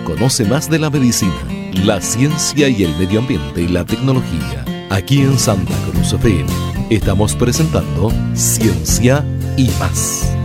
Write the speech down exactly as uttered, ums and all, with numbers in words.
Conoce más de la medicina, la ciencia y el medio ambiente y la tecnología. Aquí en Santa Cruz F M estamos presentando Ciencia y Más.